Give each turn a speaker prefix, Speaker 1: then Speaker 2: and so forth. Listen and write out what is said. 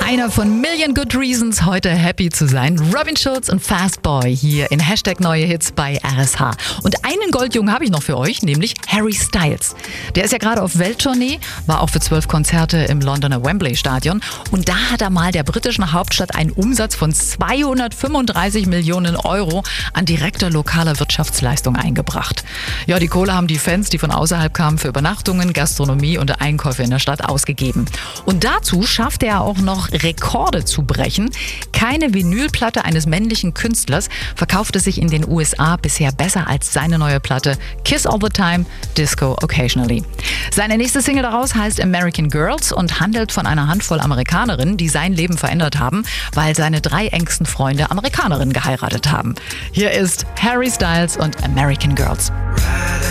Speaker 1: Einer von Million Good Reasons, heute happy zu sein. Robin Schulz und Fast Boy hier in Hashtag Neue Hits bei RSH. Und einen Goldjungen habe ich noch für euch, nämlich Harry Styles. Der ist ja gerade auf Welttournee, war auch für 12 Konzerte im Londoner Wembley Stadion. Und da hat er mal der britischen Hauptstadt einen Umsatz von 235 Millionen Euro an direkter lokaler Wirtschaftsleistung eingebracht. Ja, die Kohle haben die Fans, die von außerhalb kamen, für Übernachtungen, Gastronomie und Einkäufe in der Stadt ausgegeben. Und dazu schaffte er auch noch Rekorde zu brechen. Keine Vinylplatte eines männlichen Künstlers verkaufte sich in den USA bisher besser als seine neue Platte Kiss All the Time, Disco Occasionally. Seine nächste Single daraus heißt American Girls und handelt von einer Handvoll Amerikanerinnen, die sein Leben verändert haben, weil seine 3 engsten Freunde Amerikanerinnen geheiratet haben. Hier ist Harry Styles und American Girls.